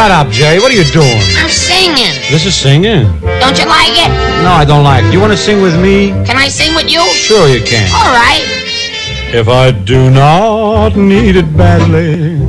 Shut up, Jerry. What are you doing? I'm singing. This is singing. Don't you like it? No, I don't like it. You want to sing with me? Can I sing with you? Sure you can. All right. If I do not need it badly,